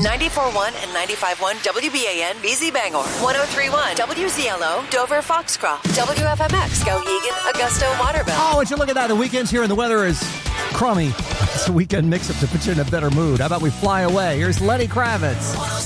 94.1 and 95.1 WBAN BZ Bangor. 103.1 WZLO Dover Foxcroft. WFMX Skowhegan Augusta Waterville. Oh, would you look at that? The weekend's here and the weather is crummy. It's a weekend mix-up to put you in a better mood. How about we fly away? Here's Lenny Kravitz.